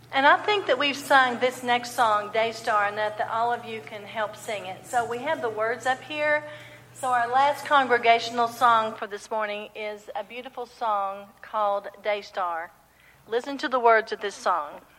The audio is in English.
And I think that we've sung this next song, Daystar, and that all of you can help sing it. So we have the words up here. So our last congregational song for this morning is a beautiful song called Daystar. Listen to the words of this song.